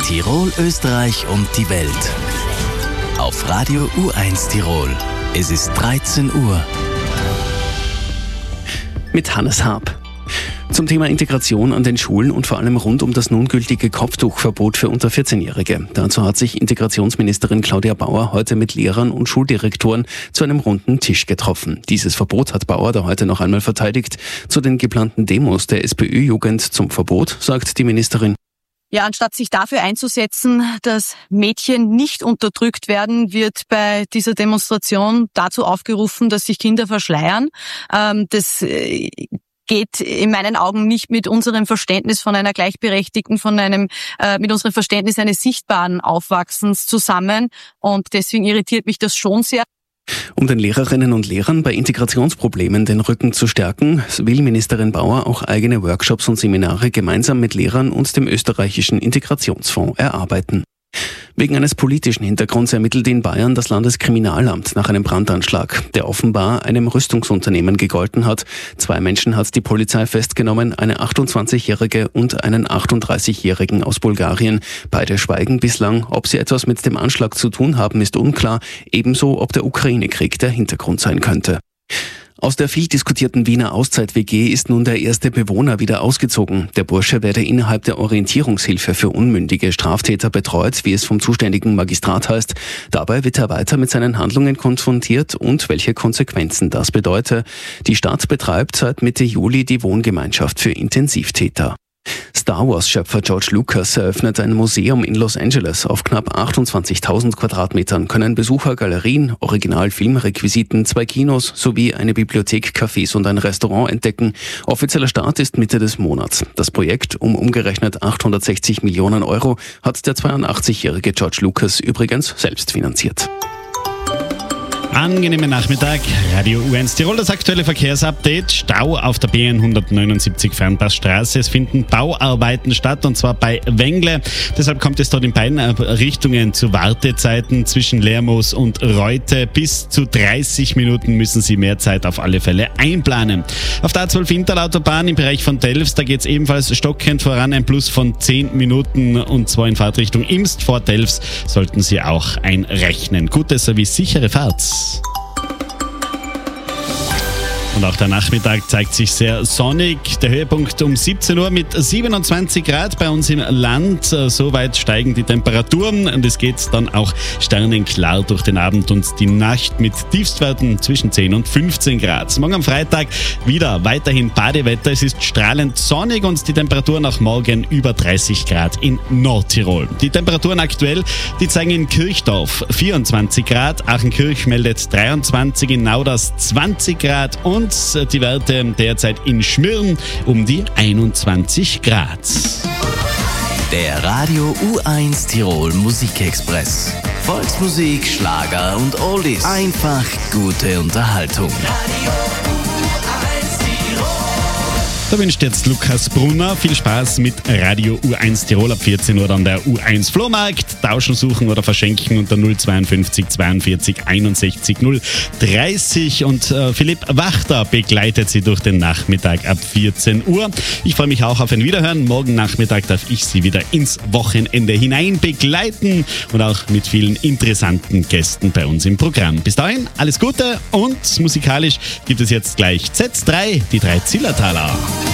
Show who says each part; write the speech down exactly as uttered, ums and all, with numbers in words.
Speaker 1: Tirol, Österreich und die Welt. Auf Radio U eins Tirol. Es ist dreizehn Uhr.
Speaker 2: Mit Hannes Haab. Zum Thema Integration an den Schulen und vor allem rund um das nun gültige Kopftuchverbot für unter vierzehn-Jährige. Dazu hat sich Integrationsministerin Claudia Bauer heute mit Lehrern und Schuldirektoren zu einem runden Tisch getroffen. Dieses Verbot hat Bauer da heute noch einmal verteidigt. Zu den geplanten Demos der SPÖ-Jugend zum Verbot sagt die Ministerin:
Speaker 3: Ja, anstatt sich dafür einzusetzen, dass Mädchen nicht unterdrückt werden, wird bei dieser Demonstration dazu aufgerufen, dass sich Kinder verschleiern. Ähm, das äh, geht in meinen Augen nicht mit unserem Verständnis von einer gleichberechtigten, von einem, äh, mit unserem Verständnis eines sichtbaren Aufwachsens zusammen. Und deswegen irritiert mich das schon sehr.
Speaker 2: Um den Lehrerinnen und Lehrern bei Integrationsproblemen den Rücken zu stärken, will Ministerin Bauer auch eigene Workshops und Seminare gemeinsam mit Lehrern und dem österreichischen Integrationsfonds erarbeiten. Wegen eines politischen Hintergrunds ermittelt in Bayern das Landeskriminalamt nach einem Brandanschlag, der offenbar einem Rüstungsunternehmen gegolten hat. Zwei Menschen hat die Polizei festgenommen, eine achtundzwanzigjährige und einen achtunddreißigjährigen aus Bulgarien. Beide schweigen bislang. Ob sie etwas mit dem Anschlag zu tun haben, ist unklar. Ebenso, ob der Ukraine-Krieg der Hintergrund sein könnte. Aus der viel diskutierten Wiener Auszeit-W G ist nun der erste Bewohner wieder ausgezogen. Der Bursche werde innerhalb der Orientierungshilfe für unmündige Straftäter betreut, wie es vom zuständigen Magistrat heißt. Dabei wird er weiter mit seinen Handlungen konfrontiert und welche Konsequenzen das bedeute. Die Stadt betreibt seit Mitte Juli die Wohngemeinschaft für Intensivtäter. Star Wars-Schöpfer George Lucas eröffnet ein Museum in Los Angeles. Auf knapp achtundzwanzigtausend Quadratmetern können Besucher Galerien, Original-Filmrequisiten, zwei Kinos sowie eine Bibliothek, Cafés und ein Restaurant entdecken. Offizieller Start ist Mitte des Monats. Das Projekt um umgerechnet achthundertsechzig Millionen Euro hat der zweiundachtzigjährige George Lucas übrigens selbst finanziert.
Speaker 4: Angenehmen Nachmittag, Radio U eins Tirol, das aktuelle Verkehrsupdate. Stau auf der B hundertneunundsiebzig Fernpassstraße. Es finden Bauarbeiten statt, und zwar bei Wengle. Deshalb kommt es dort in beiden Richtungen zu Wartezeiten zwischen Lermoos und Reute. Bis zu dreißig Minuten müssen Sie mehr Zeit auf alle Fälle einplanen. Auf der A zwölf Interlautobahn im Bereich von Delfs, da geht es ebenfalls stockend voran, ein Plus von zehn Minuten, und zwar in Fahrtrichtung Imst vor Delfs sollten Sie auch einrechnen. Gute sowie sichere Fahrt. Und auch der Nachmittag zeigt sich sehr sonnig. Der Höhepunkt um siebzehn Uhr mit siebenundzwanzig Grad bei uns im Land. Soweit steigen die Temperaturen und es geht dann auch sternenklar durch den Abend und die Nacht mit Tiefstwerten zwischen zehn und fünfzehn Grad. Morgen am Freitag wieder weiterhin Badewetter. Es ist strahlend sonnig und die Temperaturen auch morgen über dreißig Grad in Nordtirol. Die Temperaturen aktuell, die zeigen in Kirchdorf vierundzwanzig Grad, Achenkirch meldet dreiundzwanzig, in Nauders zwanzig Grad und die Werte derzeit in Schmirn um die einundzwanzig Grad.
Speaker 1: Der Radio U eins Tirol Musikexpress. Volksmusik, Schlager und Oldies. Einfach gute Unterhaltung. Radio U eins Tirol.
Speaker 4: Da wünscht jetzt Lukas Brunner viel Spaß mit Radio U eins Tirol. Ab vierzehn Uhr dann der U eins Flohmarkt. Tauschen, suchen oder verschenken unter null zweiundfünfzig zweiundvierzig einundsechzig null dreißig. Und äh, Philipp Wachter begleitet Sie durch den Nachmittag ab vierzehn Uhr. Ich freue mich auch auf ein Wiederhören. Morgen Nachmittag darf ich Sie wieder ins Wochenende hinein begleiten und auch mit vielen interessanten Gästen bei uns im Programm. Bis dahin, alles Gute, und musikalisch gibt es jetzt gleich Z drei, die drei Zillertaler.